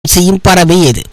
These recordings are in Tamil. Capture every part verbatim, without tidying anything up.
செய்யும் பறவை எது?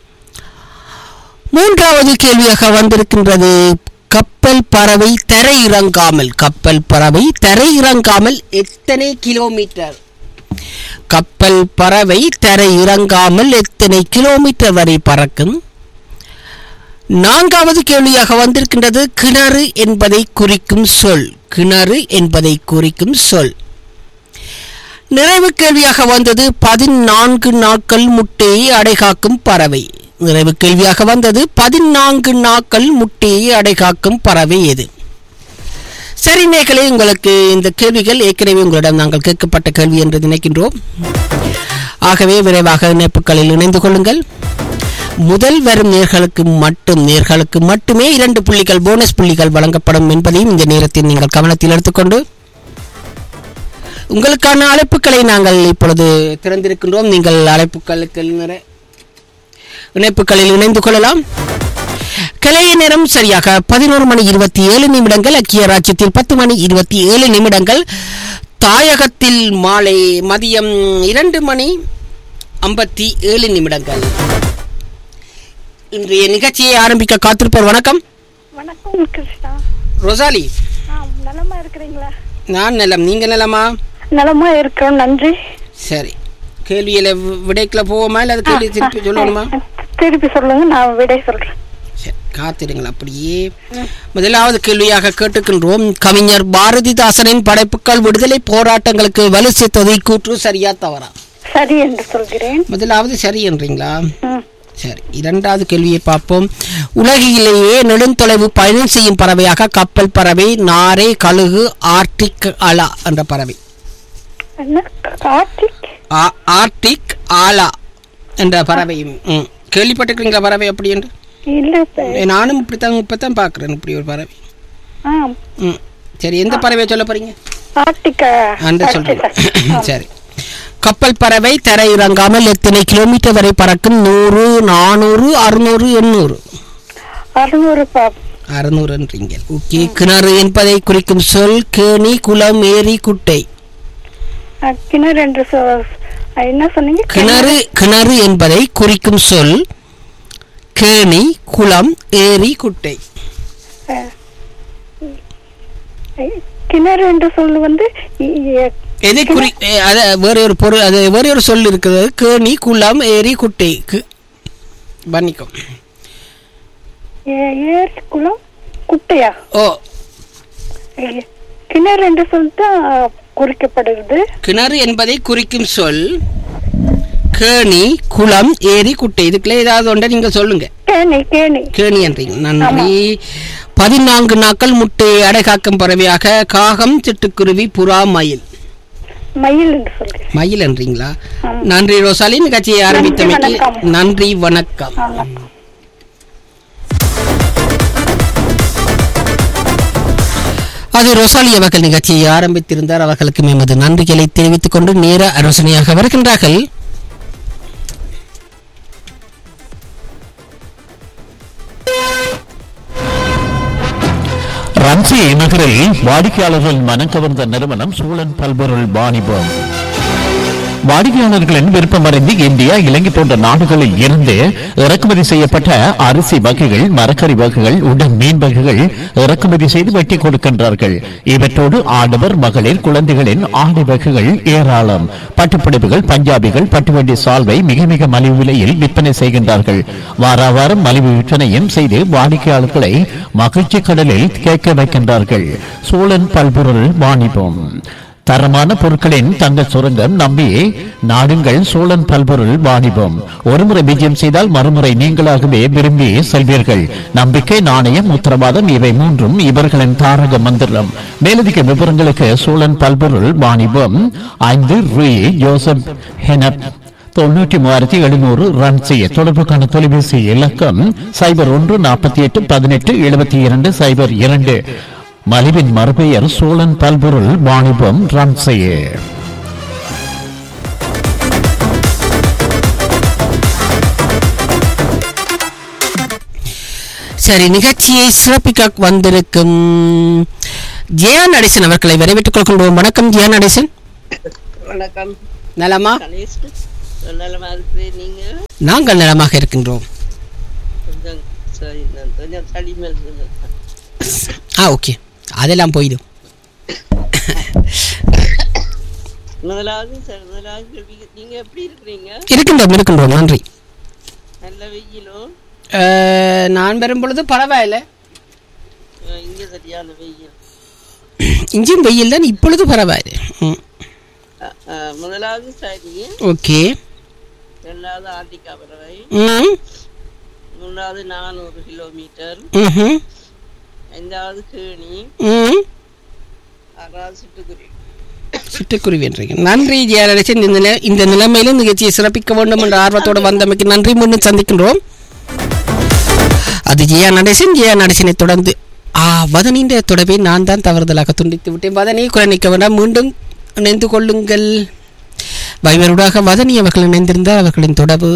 மூன்றாவது கேள்வியாக வந்திருக்கின்றது. கப்பல் பறவை தரையிறங்காமல் கப்பல் பறவை தரையிறங்காமல் எத்தனை கிலோமீட்டர்? கப்பல் பறவை தரையிறங்காமல் எத்தனை கிலோமீட்டர் வரை பறக்கும்? நான்காவது கேள்வியாக வந்திருக்கின்றது. கிணறு என்பதை குறிக்கும் சொல். கிணறு என்பதை குறிக்கும் சொல். நிறைவு கேள்வியாக வந்தது. பதினான்கு நாட்கள் முட்டையை அடைகாக்கும் பறவை. நிறைவு கேள்வியாக வந்தது. பதினான்கு நாட்கள் முட்டையை அடைகாக்கும் பறவை எது? சரி நேயர்களே, உங்களுக்கு இந்த கேள்விகள் ஏற்கனவே உங்களிடம் நாங்கள் கேட்கப்பட்ட கேள்வி என்று நினைக்கின்றோம். ஆகவே விரைவாக இணைப்புகளில் இணைந்து கொள்ளுங்கள். முதல் வரும் நேர்களுக்கு மட்டும் நேர்களுக்கு மட்டுமே இரண்டு புள்ளிகள் போனஸ் புள்ளிகள் வழங்கப்படும் என்பதையும் இந்த நேரத்தில் நீங்கள் கவனத்தில் எடுத்துக்கொண்டு உங்களுக்கான அழைப்புகளை நாங்கள் இப்பொழுது திறந்திருக்கின்றோம். நீங்கள் அழைப்புகளுக்கு இணைப்புகளில் இணைந்து கொள்ளலாம். கலைய நேரம் சரியாக பதினோரு மணி இருபத்தி ஏழு நிமிடங்கள். ஐக்கிய ராஜ்யத்தில் பத்து மணி இருபத்தி ஏழு நிமிடங்கள். தாயகத்தில் மாலை மதியம் இரண்டு மணி ஐம்பத்தி ஏழு நிமிடங்கள். இன்றைய நிகழ்ச்சியை ஆரம்பிக்க காத்திருப்போர். வணக்கம். வணக்கம் கிருஷ்ணா. ரோசாலி, நலமா இருக்கிறீங்களா? நான் நலம். நீங்க நலமா? நலமா இருக்கிறோம், நன்றி. சரி, கேள்வியில விடைக்குள்ள போவோமா இல்ல கேள்வி திருப்பி சொல்லணுமா? திருப்பி சொல்லுங்க, நான் விடை சொல்றேன். சரி, காத்திருங்கள். அப்படியே முதலாவது கேள்வியாக கேட்டுக்கின்றோம். கவிஞர் பாரதிதாசனின் படைப்புகள் விடுதலை போராட்டங்களுக்கு வலு சேர்த்ததை கூற்று சரியா தவறா? சரி என்று சொல்கிறேன். முதலாவது சரி என்றீங்களா? சரி, இரண்டாவது கேள்வியை பார்ப்போம். உலகிலேயே நெடுந்தொலைவு பயணம் செய்யும் பறவையாக கப்பல் பறவை, நாரை, கழுகு, ஆர்டிக் ஆலா என்ற பறவை. ஆர்டிக் ஆலா என்ற பறவை கேள்விப்பட்டிருக்கீங்களா? பறவை அப்படி என்று நானும் இப்படித்தான் இப்பதான் பாக்குறேன். இப்படி ஒரு பறவை. சரி, எந்த பறவையை சொல்ல போறீங்க? சொல்றேன். சரி, கப்பல் பறவை தரையிறங்காமல் எத்தனை கிலோமீட்டர் வரை பறக்கும்? நூறு, நானூறு, அறுநூறு, எண்ணூறு? அறுநூறு. அறுநூறு என்றீங்க. ஓகே. கிணறு என்பதை குறிக்கும் சொல். கேணி, குளம், ஏரி, குட்டை. கிணறு என்று என்ன சொன்னீங்க? கிணறு கிணறு என்பதை குறிக்கும் சொல். கேணி, குளம், ஏரி, குட்டை. கிணறு என்று சொல் வந்து எதை குறி அத வேற ஒரு பொருள், அது வேற ஒரு சொல் இருக்குது. கேணி, குளம், ஏரி, குட்டை. பண்ணிக்கும். ஏரி, குளம், குட்டையா? ஓ, கிணறு என்று சொல் தான் குறிக்கப்படுகிறது. கிணறு என்பதை குறிக்கும் சொல். கேணி, குளம், ஏரி, குட்டை. இதுக்குள்ள ஏதாவது ஒன்றை நீங்க சொல்லுங்க. கேணி. கேணி கேணி என்றீங்க. நன்றி. பதினான்கு நாட்கள் முட்டையை அடைகாக்கும் பறவையாக காகம், சிட்டுக்குருவி, புறா, மயில். மயில் என்று சொல்கிறேன். மயில் என்றீங்களா? நன்றி ரோசாலி. நிகழ்ச்சியை ஆரம்பித்தமைக்கு நன்றி, வணக்கம். அது ரோசாலி அவர்கள் நிகழ்ச்சியை ஆரம்பித்திருந்தார். அவர்களுக்கு எமது நன்றிகளை தெரிவித்துக் கொண்டு நேர ஆலோசனையாக வருகின்றார்கள். ரன்சி நகரில் வாடிக்கையாளர்கள் மனம் கவர்ந்த நிறுவனம் சூழன் பல்பொருள் வாணிபம். வாடிக்கையாளர்களின் விருப்பமறிந்து இந்தியா, இலங்கை போன்ற நாடுகளில் இருந்து இறக்குமதி செய்யப்பட்ட அரிசி வகைகள், மரக்கறி வகைகள், உடன் மீன் வகைகள் இறக்குமதி செய்து வெட்டி கொடுக்கின்றார்கள். இவற்றோடு ஆடவர், மகளிர், குழந்தைகளின் ஆடை வகைகள் ஏராளம். பட்டுப்புடவைகள், பஞ்சாபிகள், பட்டுவண்டி சால்வை மிக மிக மலிவு விலையில் விற்பனை செய்கின்றார்கள். வார வாரம் மலிவு விற்பனையும் செய்து வாடிக்கையாளர்களை மகிழ்ச்சி கடலில் கேட்க வைக்கின்றார்கள். சோழன் பல்பொருள் வாணிபம். தரமான பொருட்களின் தங்க சுரங்கம் நம்பி நாடுங்கள் சோழன் பல்பொருள் வாணிபம். ஒருமுறை விஜயம் செய்தால் மறுமுறை நீங்களாகவே விரும்பி செல்வீர்கள். நம்பிக்கை, நாணயம், உத்தரவாதம் இவை மூன்றும் இவர்களின் தாரக மந்திரம். மேலதிக விவரங்களுக்கு சோழன் பல்பொருள் வாணிபம், ஐந்து ரூ ஜோசப் ஹெனப், தொண்ணூற்றி மூவாயிரத்தி எழுநூறு ரன் செய்ய. தொடர்புக்கான தொலைபேசி இலக்கம் சைபர் ஒன்று நாற்பத்தி எட்டு பதினெட்டு எழுபத்தி இரண்டு சைபர் இரண்டு. மலிவின் மறுபெயர் சோழன் பல்பொருள் வாணிபம், ரன் செய்ய. சரி, நிகழ்ச்சியை சிறப்பிக்க வந்திருக்கும் ஜெயா நடேசன் அவர்களை வரவேற்றுக் கொள்கின்றோம். வணக்கம் ஜெயா நடேசன். வணக்கம். நலமா? நலமா இருக்கிறேன். நீங்க நாங்கள் நலமாக இருக்கின்றோம். கொஞ்சம் சரி, நான் கொஞ்சம் சளி மேல் கொஞ்சம். ஆ ஓகே, அதெல்லாம் போயிடும். முதலாவது சரி, முதலாவது கேள்வி, நீங்க எப்படி இருக்கிறீங்க? இருக்கின்றோம் இருக்கின்றோம் நன்றி. நல்ல வெயிலும் அஹ், நான் வரும் பொழுது பரவாயில்லை. அஹ், இங்க சரியான வெயில். இஞ்சும் வெயில் தான், இப்பொழுது பரவாயில்லை. ம் அஹ், அஹ், முதலாவது சரி, ஓகே. ரெண்டாவது ஆர்டிகா பறவை, ம் மூன்றாவது நானூறு கிலோமீட்டர், ம் ஐந்தாவது கேணி, ம் ஆறாவது சிட்டுக்குருவி. சிட்டுக்குருவி என்றீங்க. நன்றி ஜெயலலிதன். இந்த நிலை இந்த நிலைமையிலும் நிகழ்ச்சியை சிறப்பிக்க வேண்டும் என்ற ஆர்வத்தோடு வந்தமைக்கு நன்றி. மீண்டும் சந்திக்கின்றோம். அது ஜெயா நடேசன். ஜெயா நடேசனை தொடர்ந்து ஆ வதனின்ற தொடர்பை நான் தான் தவறுதலாக துண்டித்து விட்டேன். வதனி குறை நிற்க வேண்டாம், மீண்டும் இணைந்து கொள்ளுங்கள். வைவருடாக வதனி அவர்கள் இணைந்திருந்தால் அவர்களின் தொடர்பு.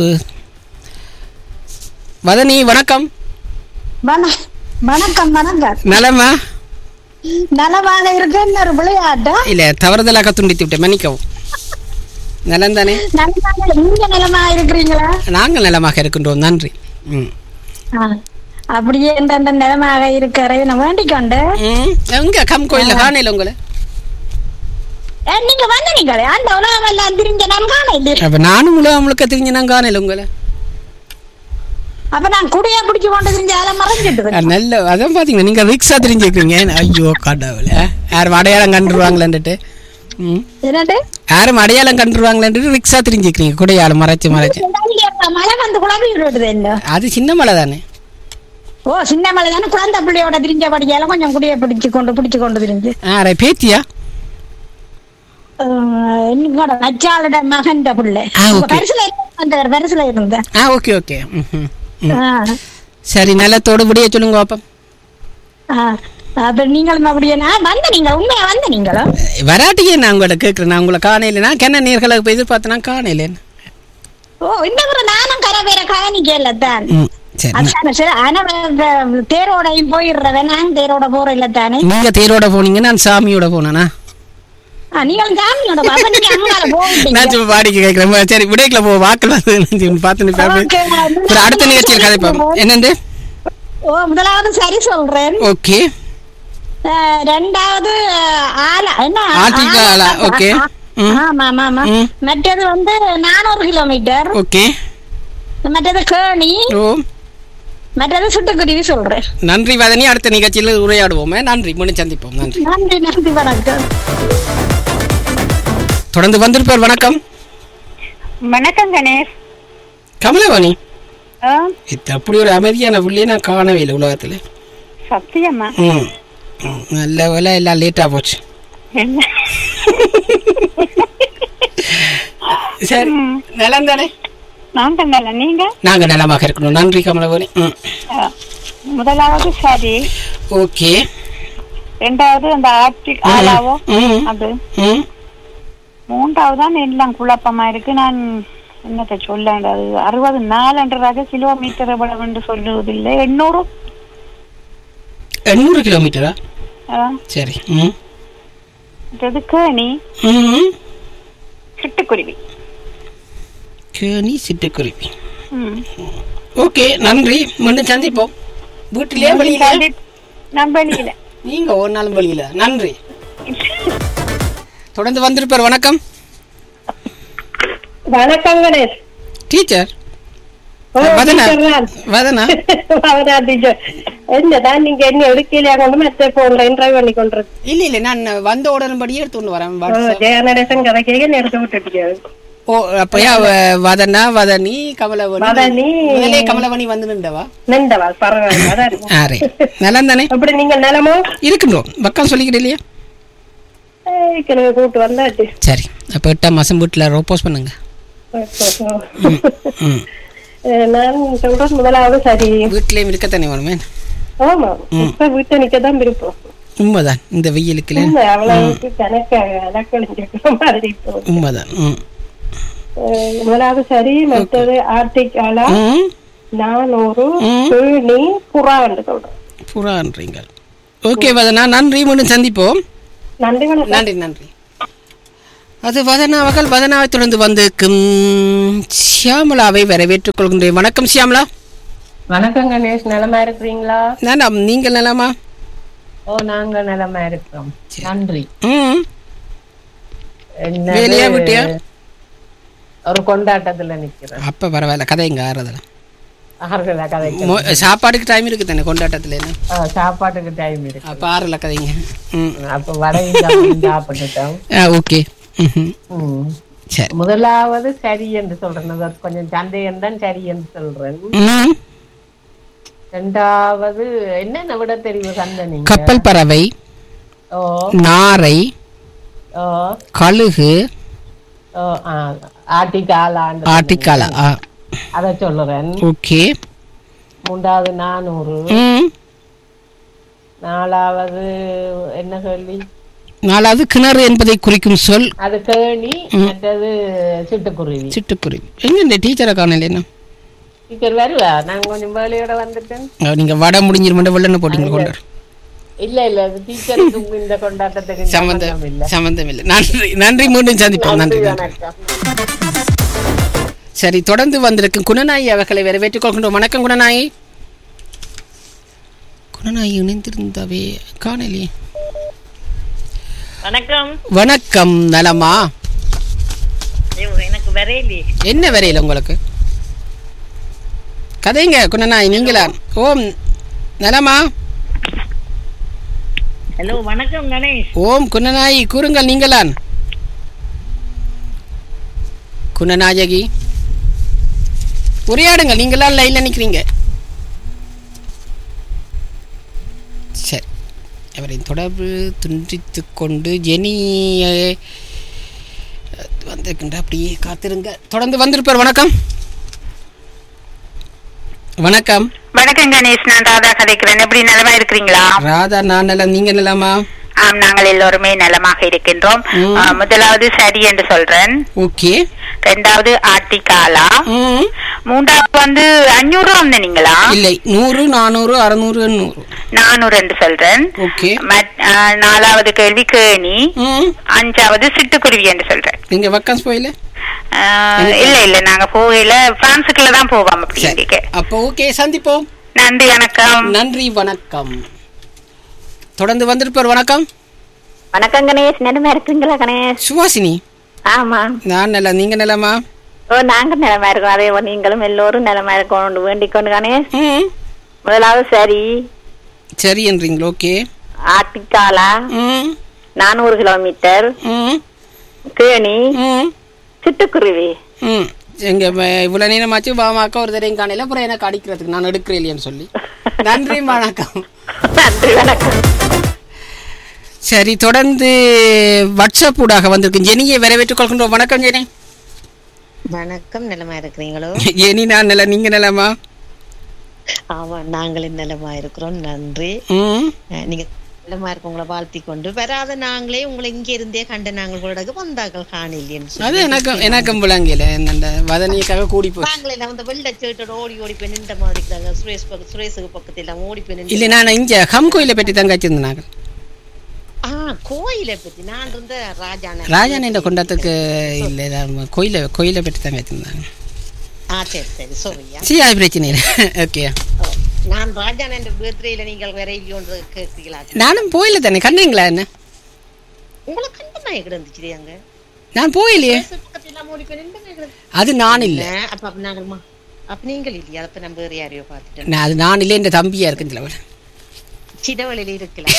வதனி வணக்கம். வண- வணக்கம் வணக்கம். நலமா? நலமாக இருக்கேன்னு ஒரு விளையாட்டா? இல்ல, தவறுதலாக துண்டித்து விட்டேன், மன்னிக்கவும். நலம் தானே? நலமாக நீங்க நலமாக இருக்கிறீங்களா? நாங்கள் நலமாக இருக்கின்றோம், நன்றி. ம் ஆ, அப்படியே இந்த இந்த நலமாக இருக்கிற நான் வேண்டிக் கொண்டு ம் எங்க கம் கோயில்ல காணையில உங்களை? ஏ, நீங்க வந்து நீங்களே அந்த உலகம் எல்லாம் திரிஞ்ச நான் காணல. அப்ப நானும் உலகம் முழுக்க தெரிஞ்சு நான் காணையில உங்களை. அப்ப நான் குடியா பிடிச்சு கொண்டு திரிஞ்ச அதை மறைஞ்சிட்டு அஹ் நல்ல, அதான் பாத்தீங்கன்னா நீங்க ரிக்ஸா தெரிஞ்சுக்கிறீங்க. ஐயோ கடவுள, யாரும் அடையாளம் கண்டுருவாங்களேன்ட்டு. ம் என்னட்டு யாரும் அடையாளம் கண்டுருவாங்களேன்ட்டு ரிக்ஸா தெரிஞ்சுக்கிறீங்க, குடையாளம் மறைச்சு மறைச்சு. மழை வந்து குழம்பி விடுறது இல்லை. அது சின்ன மலை தானே? ஓ, சின்ன மழை தானே. குழந்தை பிள்ளையோட திரிஞ்ச படிக்கால கொஞ்சம் குடிய பிடிச்சு கொண்டு பிடிச்சு கொண்டு திரிஞ்சு ஆ பேத்தியா? என்னோட நச்சாளோட மகன் பிள்ளை ஆ, okay. பரிசுல அந்த பரிசுல இருந்தேன். ஆ ஓகே ஓகே. ம் ம், ம். ஆ, சரி, நல்லத்தோடு விடிய சொல்லுங்க பாப்பம். ஆ, அப்ப நீங்களும் அப்படியே நான் வந்த நீங்க உண்மையா வந்த நீங்களும் வராட்டியே நான் உங்களை கேட்குறேன். நான் உங்களை காணையில நான் கென்ன நேர்களை போய் எதிர்பார்த்தேன்னா காணையில. ஓ, இந்த முறை நானும் கரை பேர காணிக்கல தான். ம் சரி. அதான சரி. ஆனா இந்த தேரோடையும் போயிடுறவன் நான் தேரோட போற இல்ல தானே. நீங்க தேரோட போனீங்க, நான் சாமியோட போனேனா? ஆ, நீங்களும் சாமியோட போ. அப்ப நீங்க அங்கால போயிட்டீங்க. நான் சும்மா பாடிக்க கேட்கிறேன். சரி, விடைக்குள்ள போ, வாக்கில் வந்து பார்த்து Okay, அடுத்த நிகழ்ச்சியில் கதைப்போம். என்னண்டு? ஓ, முதலாவது சரி சொல்றேன். ஓகே. ஆ, ரெண்டாவது ஆலா என்ன ஆர்டிகா ஆலா, okay. ம். ஆமா ஆமா ஆமா. ம். மற்றது வந்து நானூறு கிலோமீட்டர். ஓகே. மற்றது கேணி. ஓ மற்றது சிட்டுக்குருவி சொல்றேன். நன்றி வதனி. அடுத்த நிகழ்ச்சியில் உரையாடுவோமே. நன்றி, மீண்டும் சந்திப்போம். நன்றி. நன்றி நன்றி வணக்கம். தொடர்ந்து வந்திருப்பார். வணக்கம். வணக்கம் கணேஷ். கமலவாணி. ஆ, இது அப்படி ஒரு அமைதியான புள்ளியை நான் காணவே இல்லை உலகத்துல. சத்தியமா ம் ம், நல்ல வேலை, எல்லாம் லேட்டா போச்சு. என்ன? சரி, நலம் தானே? நாங்க நல்ல, நீங்க? நாங்க நலமாக இருக்கணும். நன்றி கமலவாணி. ம் ஆ, முதலாவது சரி, ஓகே. ரெண்டாவது அந்த ஆர்டிக் ஆலாவோ ம் அது, ம் மூன்றாவது தான் எல்லாம் குழப்பமா இருக்கு. நான் என்னத்த சொல்ல, அது அறுபது நாலுன்றாக கிலோமீட்டர் எவ்வளவு என்று சொல்லுவதில்லை. எண்ணூறு. எண்ணூறு கிலோமீட்டரா? ஆ, சரி. ம் இது கேணி, ம் சிட்டுக்குருவி. கேணி சிட்டுக்குருவி. ம். ஓகே, நன்றி. மீண்டும் சந்திப்போம். வீட்டிலேயே வெளியில? நான் வெளியில. நீங்க ஒரு நாளும் வெளியில. நன்றி. தொடர்ந்து வந்திருப்பார். வணக்கம். வணக்கம் கணேஷ். டீச்சர் ஓ, வதனா? டீச்சர் தான். வதனா? வதனா டீச்சர். என்னதான் நீங்க என்ன எடுக்கலையா கொண்டு மெத்த போன்ல ட்ரை பண்ணி கொண்டிருக்கு. இல்ல இல்ல, நான் வந்த உடன்படி எடுத்து கொண்டு வரேன். வாட்ஸ்அப். ஜெயநடேசன் கதை கேட்க எடுத்து விட்டுட்டியா? ஓ அப்பயா வ- வதனா, வதனி, கமலவணி. வதனி. முதலே கமலவணி வந்து நின்றவா? நின்றவா? பரவாயில்ல. அதான் இருக்கு. ஆரே நலம் தானே? அப்படி நீங்க நிலமோ இருக்கணும். பக்கம் சொல்லிக்கிட்டு இல்லையா? கிழமை கூட்டு வந்தாச்சு. சரி, அப்ப எட்டாம் மாசம் வீட்டுல ரோப்போஸ் பண்ணுங்க. ம். நான் சொல்றது முதலாவது சரி. வீட்லயும் இருக்கத்தானே வேணுமே. ஆமா, இப்ப வீட்டை நிக்கதான் விருப்பம். உண்மைதான், இந்த வெயிலுக்குல இல்ல, அவ்வளவுக்கு கணக்கு அலக்கழிஞ்சிருக்கிற மாதிரி இப்போ. உண்மைதான். ம். அஹ், முதலாவது சரி. மற்றது ஆர்டிக் ஆலா, ம். நானூறு, ம். கேணி, புறா என்று சொல்றேன். புறான்றீங்க. ஓகே வதனா, நன்றி. மீண்டும் சந்திப்போம். நன்றி வணக்கம். நன்றி நன்றி. அது வதனா அவர்கள் வதனாவை தொடர்ந்து வந்திருக்கும் சியாமலாவை வரவேற்றுக் கொள்கின்றேன். வணக்கம் சியாமலா. வணக்கம் கணேஷ், நலமா இருக்கிறீங்களா? நான் நீங்கள் நலமா? ஓ, நாங்க நலமா இருக்கிறோம், நன்றி. ம் என்ன வேலையா விட்டியா? ஒரு கொண்டாட்டத்துல நிக்கிறேன். அப்ப பரவாயில்ல, கதைங்க ஆறுதல. ஆறுதலா கதை? சாப்பாடுக்கு டைம் இருக்கு தானே கொண்டாட்டத்துல? என்ன சாப்பாட்டுக்கு டைம் இருக்கு. அப்ப ஆறுல கதைங்க. அப்ப வடையும் சாப்பிட்டுட்டோம். ஓகே. சரி, முதலாவது சரி என்று சொல்றேன், கொஞ்சம் சந்தேகம் தான் சரி என்று சொல்றேன். ரெண்டாவது என்னென்ன விட தெரியும் சந்தை? கப்பல் பறவை, ஓ நாரை, ஓ கழுகு, ஓ ஆட்டிக்காலா, ஆட்டிக்காலா, அத சொல்லுறேன். ஓகே. மூன்றாவது நானூறு. நாலாவது என்ன சொல்லி? நாலாவது கிணறு என்பதை குறிக்கும் சொல். அது கேணி, மற்றது சிட்டுக்குருவி. சிட்டுக்குருவி. எங்க இந்த டீச்சரை காணல? என்ன டீச்சர் வருவா? நான் கொஞ்சம் வேலையோட வந்துட்டேன். நீங்க வடை முடிஞ்சிருமெண்ட் வெள்ளன்னு போட்டீங்க கொண்டாடு. இல்ல இல்ல, டீச்சருக்கு இந்த கொண்டாட்டத்துக்கு சம்பந்தம் இல்ல, சம்பந்தம் இல்ல. நன்றி, நன்றி. மீண்டும் சந்திப்போம். நன்றி. சரி, தொடர்ந்து வந்திருக்கும் குணநாயகி அவர்களை வரவேற்றுக் கொள்கின்றோம். வணக்கம் குணநாயகி. குணநாயகி இணைந்திருந்தவே காணலே. வணக்கம். வணக்கம். நலமா? எனக்கு வரையிலே. என்ன வரையில உங்களுக்கு? கதைங்க குணநாயகி. நீங்களா? ஓம் நலமா? ஹலோ, வணக்கம் கணேஷ். ஓம் குணநாயகி கூறுங்கள். நீங்களான் குணநாயகி? உரையாடுங்கள். நீங்களாம் லைன்ல நிக்கிறீங்க. சரி, அவரை தொடர்பு துண்டித்து கொண்டு ஜெனியை வந்திருக்கின்ற அப்படியே காத்திருங்க. தொடர்ந்து வந்திருப்பார். வணக்கம். வணக்கம். வணக்கம் கணேஷ், நான் ராதா கதைக்கிறேன். எப்படி நலமா இருக்கிறீங்களா? ராதா, நான் நலம். நீங்க நலமா? ஆம், நாங்கள் எல்லோருமே நலமாக இருக்கின்றோம். முதலாவது சரி என்று சொல்றேன். ஓகே. ரெண்டாவது ஆட்டிக்காலா. மூன்றாவது வந்து அஞ்சூறு வந்தீங்களா? இல்லை, நூறு, நானூறு, அறுநூறு, எண்ணூறு. நானூறு என்று சொல்றேன். ஓகே. நாலாவது கேள்வி கேணி. அஞ்சாவது சிட்டுக்குருவி என்று சொல்றேன். நீங்க வக்கன்ஸ் போயில? இல்ல இல்ல, நாங்க போகல, பிரான்சுக்குள்ள தான் போவோம். அப்படி அப்போ ஓகே, சந்திப்போம். நன்றி, வணக்கம். நன்றி, வணக்கம். தொடர்ந்து வந்திருப்பார். வணக்கம். வணக்கம் கணேஷ், நலமா இருக்கீங்களா கணேஷ்? சுவாசினி. ஆமா, நான் நல்லா. நீங்க நலமா? ஓ, நாங்க நலமா இருக்கோம். அதே நீங்களும் எல்லோரும் நலமா இருக்கணும் வேண்டிக் கொண்டு கணேஷ். முதலாவது சரி. சரி என்றீங்களா? ஓகே. ஆட்டிக்காலா, நானூறு கிலோமீட்டர், கேணி, சிட்டுக்குருவி. ம் எங்க இவ்வளவு நேரமாச்சு பாமாக்கா ஒரு தரையும் காணையில அப்புறம் எனக்கு அடிக்கிறதுக்கு நான் எடுக்கிறேன் இல்லையான்னு சொல்லி. நன்றி, வணக்கம். நன்றி, வணக்கம். சரி, தொடர்ந்து வாட்ஸ்அப் ஊடாக வந்திருக்கு ஜெனியை வரவேற்றுக் கொள்கின்றோம். வணக்கம் ஜெனி. வணக்கம். நிலமா இருக்கிறீங்களோ? ஜெனி, நான் நில. நீங்க நிலமா? ஆமா, நாங்களும் நிலமா இருக்கிறோம். நன்றி. நீங்க நிலமா இருக்க உங்களை வாழ்த்தி கொண்டு வராத நாங்களே உங்களை இங்க இருந்தே கண்ட நாங்களோட வந்தார்கள் காணில்லைன்னு. அது எனக்கு எனக்கும் விளங்கல. அந்த வதனியக்காக கூடி போய் நாங்களே அந்த வெள்ள சேட்டோட ஓடி ஓடி போய் நின்ற மாதிரி இருக்கிறாங்க. சுரேஷ் பக்கத்து சுரேஷுக்கு பக்கத்துல எல்லாம் ஓடி போய் நின்று. இல்ல, நான் இங்க ஹம் கோயிலை பற்றி தான் கச்சிருந்தேன். நாங்கள் ஆஹ் கோயிலை பத்தி நான் இருந்த ராஜான ராஜான என்ற கொண்டாட்டத்துக்கு இல்ல, கோயிலை கோயிலை பற்றி தான் கச்சிருந்தாங்க. ஆ சரி சரி, சொல்றியா? சரி, அது பிரச்சனை இல்லை. ஓகே. நான் ராஜான என்ற பர்த்டேல நீங்கள் வேற இல்லையோன்று கேட்கிறீங்களா? நானும் போயில தானே. கண்டீங்களா? என்ன உங்களை கண்டமா எங்க இருந்துச்சு? அங்க நான் போயிலையே. அது நான் இல்ல. அப்ப அப்ப நாங்கள் அப்ப நீங்கள் இல்லையா? அப்ப நம்ம வேற யாரையோ பார்த்துட்டேன். அது நான் இல்லை, என்ற தம்பியா இருக்குன்னு சிடவழியில இருக்கலாம்.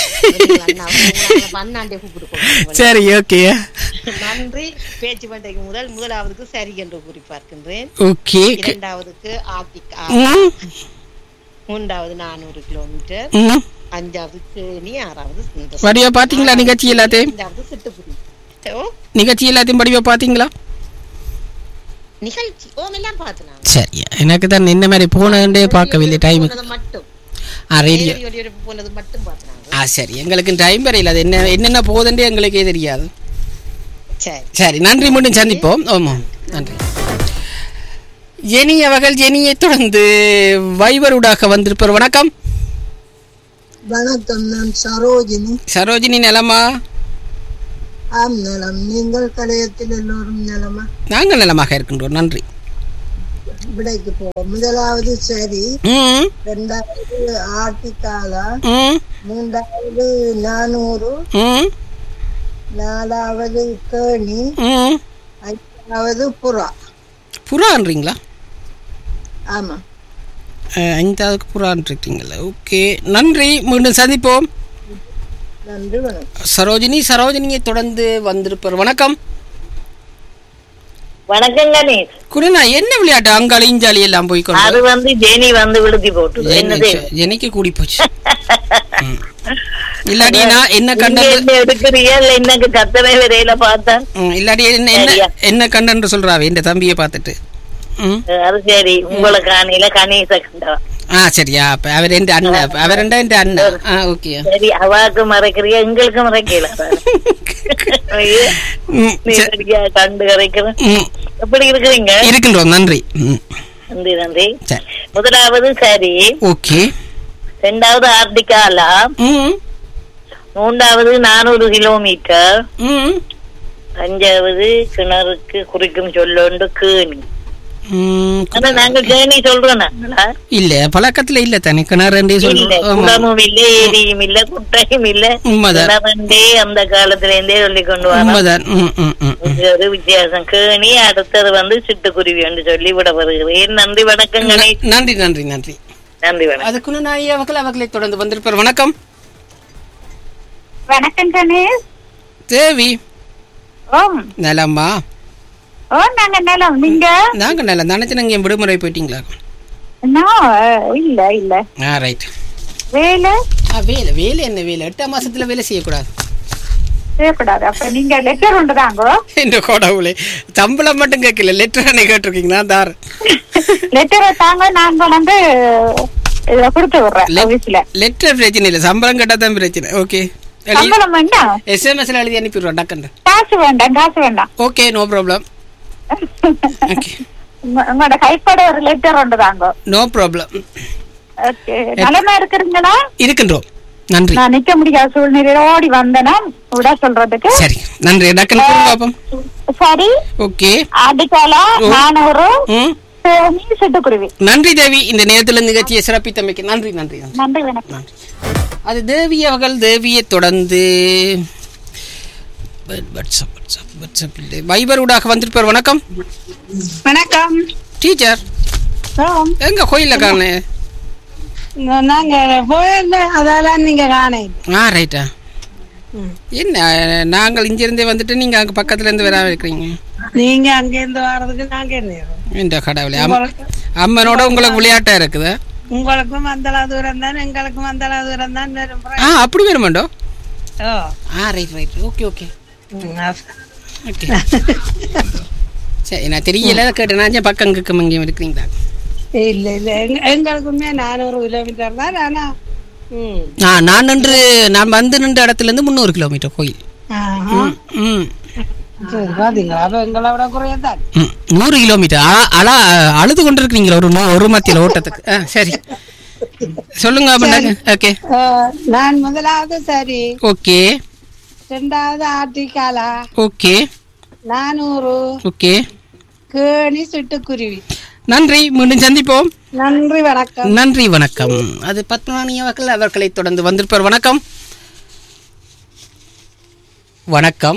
சரி, ஓகே. நன்றி. பேச்சு பண்டைக்கு முதல் முதலாவதுக்கு சரி என்று கூறி பார்க்கின்றேன். ஓகே. இரண்டாவதுக்கு ஆத்திக்கா, மூன்றாவது நானூறு கிலோமீட்டர், அஞ்சாவது கேணி, ஆறாவது வடிவா பாத்தீங்களா நிகழ்ச்சி எல்லாத்தையும்? அஞ்சாவது சிட்டுக்குருவி. நிகழ்ச்சி எல்லாத்தையும் படிவா பாத்தீங்களா? நிகழ்ச்சி ஓம் எல்லாம் பார்த்தேன். சரி, எனக்கு தான் என்ன மாதிரி போனதே பார்க்கவில்லை. டைம் மட்டும் ரேடியோ போனது மட்டும் பார்த்தேன். ஆ சரி, எங்களுக்கு டைம் வரையில் அது என்ன என்னென்ன போகுதுன்றே எங்களுக்கே தெரியாது. சரி, நன்றி. மீண்டும் சந்திப்போம். ஆமாம், நன்றி. ஜெனி அவர்கள் ஜெனியை தொடர்ந்து வைபரூடாக வந்திருப்பார். வணக்கம். வணக்கம், நான் சரோஜினி. சரோஜினி நலமா? ஆம் நலம். நீங்கள் கலையத்தில் எல்லோரும் நலமா? நாங்கள் நலமாக இருக்கின்றோம், நன்றி. விடைக்கு போவோம். முதலாவது சரி, ம் இரண்டாவது ஆட்டிக்காலா, ம் மூன்றாவது நானூறு, ம் நாலாவது கேணி, ம் ஐந்தாவது புறா. புறான்றீங்களா? ஆமா. அஹ், ஐந்தாவது புறான்றிருக்கீங்களா? ஓகே, நன்றி. மீண்டும் சந்திப்போம். நன்றி, வணக்கம். சரோஜினி சரோஜினியை தொடர்ந்து வந்திருப்பார். வணக்கம். வணக்கம் கணேஷ். குருணா, என்ன விளையாட்டு அங்காளி இஞ்சாலி எல்லாம் போய் கொண்டு அது வந்து ஜெனி வந்து விழுத்தி போட்டு என்னது எனக்கு கூடி போச்சு. ம். இல்லாட்டி நான் என்ன கண்ட எடுக்கிறியா இல்ல எனக்கு கத்தனை வரையில பார்த்தேன். இல்லாட்டி என்ன என்ன என்ன கண்டன்னு சொல்றாவே இந்த தம்பியை பார்த்துட்டு. ம். அது சரி, உங்களை காணியில கணேச கண்டா. ஆ சரியா, அப்ப அவர் எந்த அண்ணன், அவர் ரெண்டா எந்த அண்ணன். ஆ ஓகே. சரி, அவாக்கு மறைக்கிறியா எங்களுக்கு மறைக்கல கண்டு கரைக்கிறேன். எப்படி இருக்கிறீங்க? இருக்கின்றோம், நன்றி. ம். நன்றி நன்றி. சரி, முதலாவது சரி, ஓகே. ரெண்டாவது ஆர்டிகாலா, ம் மூன்றாவது நானூறு கிலோமீட்டர், ம் அஞ்சாவது கிணறுக்கு குறிக்கும் சொல்லொண்டு கேணி. ம். ஆனா நாங்க கேணி சொல்றோம் நாங்களா? இல்ல, பழக்கத்துல இல்ல தானே கிணறுண்டே இல்ல, சொல்றோம். குளமும் இல்ல, ஏரியும் இல்ல, குட்டையும் இல்ல. உண்மைதான். கிணறுண்டே அந்த காலத்துல இருந்தே சொல்லி கொண்டு வரோம். உண்மைதான். ம் ம் ம் ம். இது ஒரு வித்தியாசம். கேணி, அடுத்தது வந்து சிட்டுக்குருவி என்று சொல்லி விட வருகிறேன். நன்றி, வணக்கம் கணேஷ். நன்றி நன்றி நன்றி. நன்றி, வணக்கம். அதுக்குன்னு நான் அவர்கள் அவர்களை தொடர்ந்து வந்திருப்பார். வணக்கம். வணக்கம் கணேஷ். தேவி ஓம். நலம்மா? ஓ, நாங்க நலம். நீங்க? நாங்க நலம். நினைச்சு நாங்க என் விடுமுறை போயிட்டீங்களா? இல்ல இல்ல. ஆ ரைட். வேலை? ஆ வேலை வேலை என்ன வேலை? எட்டாம் மாசத்துல வேலை செய்யக்கூடாது. செய்யக்கூடாது. அப்ப நீங்க லெட்டர் ஒன்று தாங்க. இந்த கோடவுளே, சம்பளம் மட்டும் கேட்கல, லெட்டர் அன்னை கேட்டிருக்கீங்க. நான் தார் லெட்டரை தாங்க, நான் வந்து கொடுத்து விடுறேன் ஆபீஸ்ல. லெட்டர் பிரச்சனை இல்ல, சம்பளம் கேட்டா தான் பிரச்சனை. ஓகே, சம்பளம் வேண்டாம், எஸ்எம்எஸ்ல எழுதி அனுப்பிடுவோம் டக்குன்னு. காசு வேண்டாம், காசு வேண்டாம். Okay, no problem. உங்களோட கைப்பட ஒரு லெட்டர் ஒன்று தாங்க. No problem. ஓகே, நலமா இருக்கிறீங்களா? இருக்கின்றோம், நன்றி. நான் நிக்க முடியாத சூழ்நிலையில ஓடி வந்தேனா விட சொல்றதுக்கு. சரி, நன்றி. டக்குன்னு பாப்போம். சரி, ஓகே. ஆடிக்காலா, நானூறு, ம் சிட்டுக்குருவி. நன்றி தேவி, இந்த நேரத்தில் நிகழ்ச்சியை சிறப்பித்தமைக்கு நன்றி நன்றி நன்றி, வணக்கம். அது தேவி அவர்கள். தேவியை தொடர்ந்து வைபர் ஊடாக வந்திருப்பார். வணக்கம். வணக்கம் டீச்சர். எங்க கோயில்ல காண? நாங்க போயிருந்த அதெல்லாம் நீங்க காண. ஆ ரைட்டா. என்ன நாங்கள் இங்கிருந்தே வந்துட்டு நீங்க அங்க பக்கத்துல இருந்து வர வைக்கிறீங்க? நீங்க அங்க இருந்து வர்றதுக்கு நாங்க என்ன இந்த கடவுளே, அம்மனோட உங்களுக்கு விளையாட்டா இருக்குது. உங்களுக்கும் அந்த தூரம் தான், எங்களுக்கும் அந்த தூரம் தான். ஆ அப்படி வருமாண்டோ? ஓ ஆ right right. Okay okay okay. சரி, நான் தெரியல கேட்டேன். நான் பக்கம் கிக்கம் இங்கேயும் இருக்கிறீங்களா? இல்ல இல்ல, எங்களுக்குமே நானூறு கிலோமீட்டர் தான். ஆனா நான் நின்று நான் வந்து நின்ற இடத்துல இருந்து முந்நூறு கிலோமீட்டர் கோயில். ம் பாத்தீங்களா, அப்ப எங்களை விட குறையத்தான். நூறு கிலோமீட்டர். அழா அழுது கொண்டிருக்கீங்களா ஒரு ஒரு மத்தியில ஓட்டத்துக்கு? சரி, சொல்லுங்க. ஓகே, நான் முதலாவது சரி, ஓகே. ரெண்டாவது ஆட்டிக்காலா, ஓகே. நானூறு, ஓகே. கேணி, சிட்டுக்குருவி. நன்றி, மீண்டும் சந்திப்போம். நன்றி, வணக்கம். நன்றி, வணக்கம். அது பத்மநாணி அவர்கள் அவர்களை தொடர்ந்து வந்திருப்பார். வணக்கம். வணக்கம்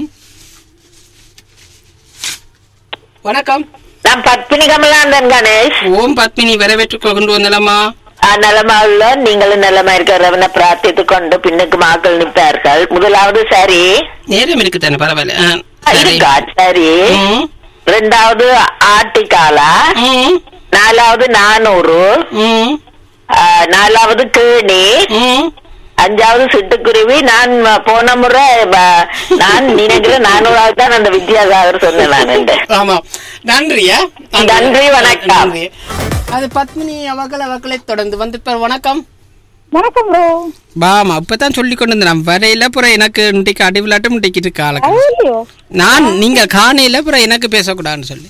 வணக்கம். நான் பத்மினி கமலாந்தன் கணேஷ். ஓம் பத்மினி, வரவேற்று கொண்டு வந்தலமா? நலமா உள்ள நீங்களும் நலமா இருக்கிறவன பிரார்த்தித்து கொண்டு பின்னுக்கு மக்கள் நிற்பார்கள். முதலாவது சரி, நேரம் இருக்கு தானே, பரவாயில்ல. இருக்கா? சரி. ரெண்டாவது ஆட்டிக்காலா, நாலாவது நானூறு, நாலாவது கேணி, அஞ்சாவது சிட்டுக்குருவி. நான் போன முறை நான் நினைக்கிறேன் நானூறாவது தான் அந்த வித்யாசாகர் சொன்னேன் நான். ஆமா, நன்றியா. நன்றி, வணக்கம். அது பத்மினி அவர்கள் அவர்களை தொடர்ந்து வந்திருப்பார். வணக்கம். வணக்கம் ப்ரோ. பாமா, இப்பதான் சொல்லி கொண்டு வந்தேன். வரையில புற எனக்கு இன்றைக்கு அடி விளையாட்டும் இன்றைக்கு இருக்கு ஆளுக்கு. நான் நீங்க காணையில புற எனக்கு பேசக்கூடாதுன்னு சொல்லி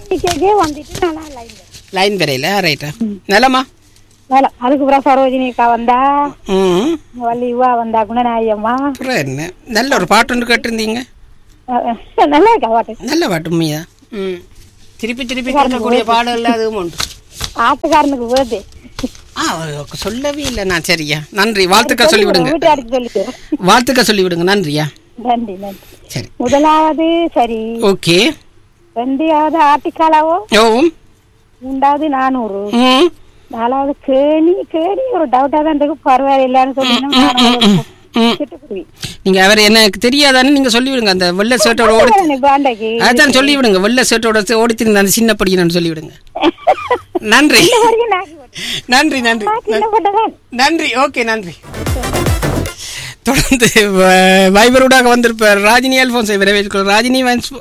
லைன் வரையில. ரைட்டா, நலமா? அதுக்கு அப்புறம் சரோஜினி அக்கா வந்தா, ம் வள்ளி இவா வந்தா, குணநாயம்மா. என்ன நல்ல ஒரு பாட்டு ஒன்று கேட்டிருந்தீங்க. நல்லா இருக்கா பாட்டு? நல்ல பாட்டு உண்மையா. ம் திருப்பி திருப்பி கேட்கக்கூடிய பாடல் அதுவும் உண்டு. ஆட்டுக்காரனுக்கு போதே ஆ சொல்லவே இல்லை நான். சரியா, நன்றி. வாழ்த்துக்கள் சொல்லிவிடுங்க. வாழ்த்துக்கள் சொல்லிவிடுங்க. நன்றியா. நன்றி நன்றி. சரி, முதலாவது சரி. ஓகே. ரெண்டாவது ஆட்டிக்காலாவோ. ஓ. மூன்றாவது நானூறு. ம். நாலாவது கேணி. கேணி ஒரு டவுட்டா தான் இருக்கு, பரவாயில்லைன்னு சொல்லி. நீங்க அவர் எனக்கு தெரியாதான்னு நீங்க சொல்லிவிடுங்க. அந்த வெள்ளை ஷர்ட்டோட ஓடி அதான் சொல்லிவிடுங்க. வெள்ளை ஷர்ட்டோட ஓடித்திருந்த அந்த சின்ன படிக்கணும்னு சொல்லிவிடுங்க. நன்றி நன்றி நன்றி நன்றி. ஓகே, நன்றி. தொடர்ந்து வைபரூடாக வந்திருப்பார் ராஜினி அல்போன்ஸை வரவேற்கிறோம். ராஜினி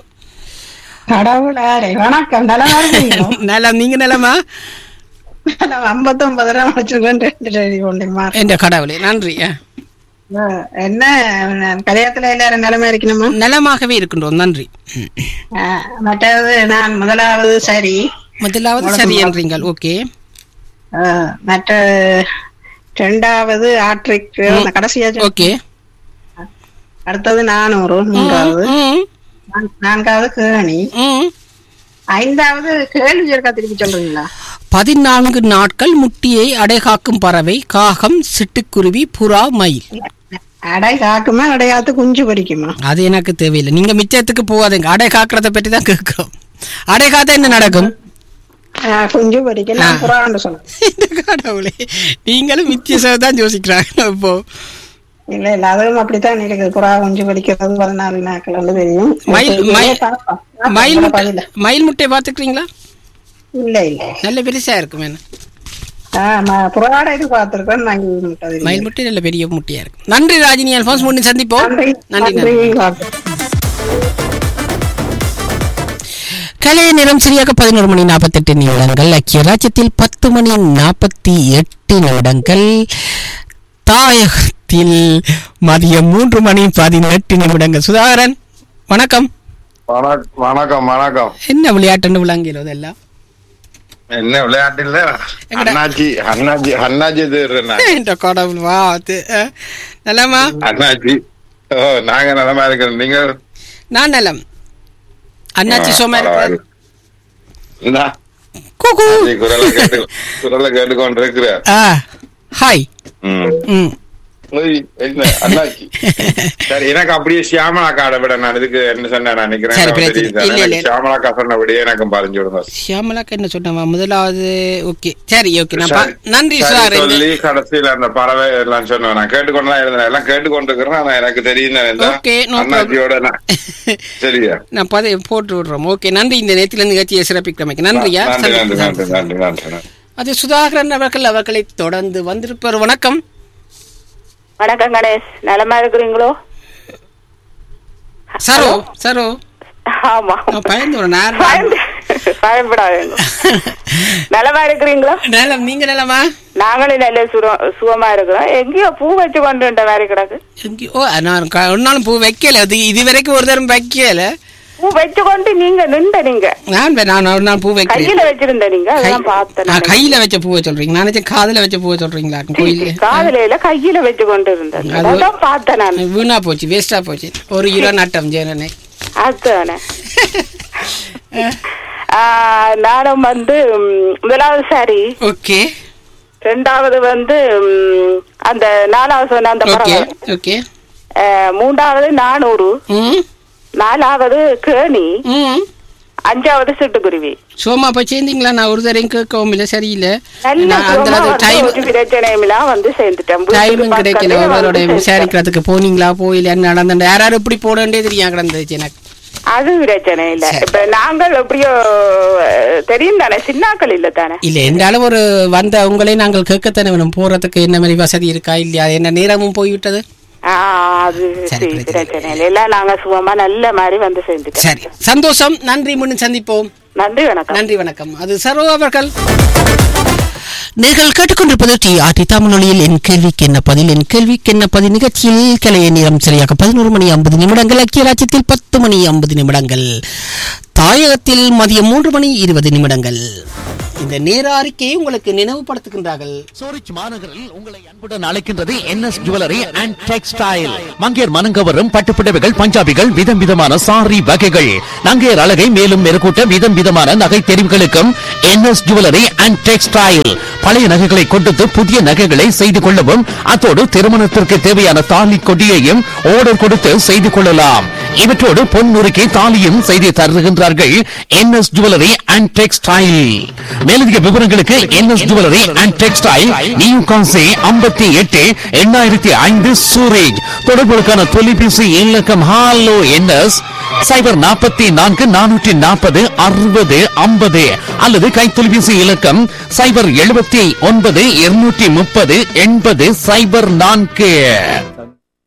வணக்கம். நலம், நீங்க நலமா? ஐம்பத்தொன்பது என்ற கடவுளே நன்றி. என்ன கல்யாணத்துல எல்லாரும் நிலைமை இருக்கணுமா? நலமாகவே இருக்கின்றோம். நன்றி. மற்றது நான் முதலாவது சரி. முதலாவது சரி என்றீங்கள். ஓகே. மற்ற ரெண்டாவது ஆட்ரிக் கடைசியா. ஓகே. அடுத்தது நானூறு. மூன்றாவது. நான்காவது கேணி. ஐந்தாவது கேள்வி இருக்கா, திருப்பி சொல்றீங்களா? பதினான்கு நாட்கள் முட்டியை அடைகாக்கும் பறவை காகம், சிட்டுக்குருவி, புறா, மயில். அடை காக்குமா அடை காத்து குஞ்சு பொரிக்குமா? அது எனக்கு தேவையில்லை. நீங்க மிச்சத்துக்கு போகாதீங்க. அடை காக்கிறத பற்றி தான் கேட்கிறோம். அடை காத்தா என்ன நடக்கும்? குஞ்சு பொரிக்க புறான்னு சொல்லுங்க. கடவுளே, நீங்களும் மிச்சதான் யோசிக்கிறாங்க. இப்போ இல்ல இல்ல அதுவும் அப்படித்தான் இருக்குது. புறா குஞ்சு பொரிக்கிறது பதினாலு நாட்கள் தெரியும். மயில் மயில் முட்டை பாத்துக்கிறீங்களா? இல்ல இல்ல, நல்ல பெருசா இருக்கும். என்ன புறாட இது பார்த்திருக்கேன். மயில் முட்டை நல்ல பெரிய முட்டையா இருக்கும். நன்றி ராஜினி அல்போன்ஸ். முன்னு சந்திப்போம். நன்றி. கலைய நேரம் சரியாக பதினோரு மணி நாற்பத்தி எட்டு நிமிடங்கள். ஐக்கிய ராஜ்யத்தில் பத்து மணி நாற்பத்தி எட்டு நிமிடங்கள். தாயகத்தில் மதியம் மூன்று மணி பதினெட்டு நிமிடங்கள். சுதாகரன் வணக்கம். வணக்கம் வணக்கம். என்ன விளையாட்டுன்னு விளங்கிறது எல்லாம்? என்ன விளையாட்டு இல்ல, அண்ணாச்சி அண்ணாச்சி அண்ணாச்சி கடவுள் வா. நலமா அண்ணாச்சி? ஓ, நாங்க நலமா இருக்கிறோம். நீங்க? நான் நலம். அண்ணாச்சி சோமா இருக்கிறார். குரலை கேட்டு குரலை கேட்டுக்கொண்டு இருக்கிறார். ஹாய். என்ன அண்ணாச்சி? சரி, எனக்கு அப்படியே சியாமலாக்கா விட நான் இதுக்கு என்ன சொன்ன நினைக்கிறேன். சியாமலாக்கா சொன்னபடியே எனக்கு பறிஞ்சு விடுங்க. சியாமலாக்கா என்ன சொன்ன முதலாவது? ஓகே, சரி, ஓகே. நன்றி சார். சொல்லி கடைசியில அந்த பறவை எல்லாம் சொன்னேன். நான் கேட்டுக்கொண்டுதான் இருந்தேன், எல்லாம் கேட்டுக்கொண்டு இருக்கிறேன். ஆனா எனக்கு தெரியும் அண்ணாச்சியோட. சரியா, நான் பதவி போட்டு விடுறோம். ஓகே, நன்றி. இந்த நேரத்தில் நிகழ்ச்சியை சிறப்பிக்கிறமைக்கு நன்றியா. அது சுதாகரன் அவர்கள் அவர்களை தொடர்ந்து வந்திருப்பார். வணக்கம். வணக்கம் கணேஷ், நலமா இருக்கிறீங்களோ? சரோ சரோ. ஆமா, பயப்படாதீங்க. நலமா இருக்கிறீங்களோ? நலம். நீங்க நலமா? நாங்களும் நல்ல சுகமா இருக்கிறோம். எங்கேயோ பூ வச்சு கொண்டு மாதிரி கிடக்கு. எங்கேயோ நான் ஒன்னாலும் பூ வைக்கல. அது இது வரைக்கும் ஒரு தரம் வைக்கல. பூ வச்சு கொண்டு நீங்க நின்ற நீங்க நான் நான் பூ வைக்க கையில வச்சிருந்த நீங்க அதான் பார்த்தேன். கையில வச்ச பூவை சொல்றீங்க? நான் காதுல வச்ச பூவை சொல்றீங்களா? கோயில காதுல கையில வச்சு கொண்டு இருந்தேன், பார்த்தேன் நான். வீணா போச்சு, வேஸ்டா போச்சு. ஒரு கிலோ நட்டம் ஜேனே. அதுதானே. நானும் வந்து முதலாவது சாரி. ஓகே. ரெண்டாவது வந்து அந்த நாலாவது சொன்ன அந்த பறவை. ஓகே. மூன்றாவது நானூறு. நாலாவது கேணி. அஞ்சாவது சிட்டுக்குருவி. சோமா போய் சேர்ந்தீங்களா? நான் ஒரு தரையும் கேட்கவும் இல்லை, சரியில்லை. பிரச்சனைலாம் வந்து சேர்ந்துட்டேன். டைமும் கிடைக்கல. அவரோட விசாரிக்கிறதுக்கு போனீங்களா போயில நடந்த யாராரும் எப்படி போடண்டே தெரியும் கிடந்துச்சு எனக்கு. அது பிரச்சனை இல்ல. இப்ப நாங்கள் எப்படியோ தெரியும் தானே, சின்னாக்கள் இல்ல தானே. இல்ல என்றாலும் ஒரு வந்த உங்களே நாங்கள் கேட்கத்தானே வேணும். போறதுக்கு என்ன மாதிரி வசதி இருக்கா இல்லையா? என்ன நேரமும் போய்விட்டது. அது பிரச்சனை இல்லை, எல்லாம் நாங்க சுகமா நல்ல மாதிரி வந்து சேர்ந்துட்டோம். சரி, சந்தோஷம். நன்றி. முன்னு சந்திப்போம். நன்றி, வணக்கம். நன்றி, வணக்கம். அது சரோ அவர்கள். நீங்கள் கேட்டுக்கொண்டிருப்பது டி ஆர்டி தமிழொலியில் என் கேள்விக்கு என்ன பதில் என் கேள்விக்கு என்ன பதில் நிகழ்ச்சியில் கலைய நேரம் சரியாக பதினோரு மணி ஐம்பது நிமிடங்கள் ஐக்கிய ராஜ்யத்தில் பத்து மணி ஐம்பது நிமிடங்கள் தாயகத்தில் மதியம் மூன்று மணி இருபது நிமிடங்கள். இந்த நேர அறிக்கையை உங்களுக்கு நினைவுபடுத்துகின்றார்கள். சூரிச் மாநகரில் உங்களை அன்புடன் அழைக்கின்றது என்எஸ் ஜுவல்லரி அண்ட் டெக்ஸ்டைல். மங்கையர் மனங்கவரும் பட்டுப்புடவைகள், பஞ்சாபிகள், விதம் விதமான சாரி வகைகள், நங்கையர் அழகை மேலும் மெருகூட்ட விதம் விதமான நகை தெரிவுகளுக்கும் என்எஸ் ஜுவல்லரி அண்ட் டெக்ஸ்டைல். பழைய நகைகளை கொடுத்து புதிய நகைகளை செய்து கொள்ளவும், அத்தோடு திருமணத்திற்கு தேவையான தாலி கொடியையும் ஆர்டர் கொடுத்து செய்து கொள்ளலாம். இவற்றோடு பொன் நுறுக்கி தாலியும் செய்து தருகின்றார்கள் என்எஸ் ஜுவல்லரி அண்ட் டெக்ஸ்டைல். மேலதிக விவரங்களுக்கு NS jewellery and textile, new கான்சி ஐம்பத்தி எட்டு எண்ணாயிரத்தி ஐந்து சூரேஜ். தொடர்புகளுக்கான தொலைபேசி இலக்கம் ஹாலோ என்எஸ் சைபர் நாற்பத்தி நான்கு நானூற்றி நாற்பது அறுபது ஐம்பது அல்லது கைத்தொலைபேசி இலக்கம் சைபர் எழுபத்தி ஒன்பது இருநூற்றி முப்பது எண்பது சைபர் நான்கு.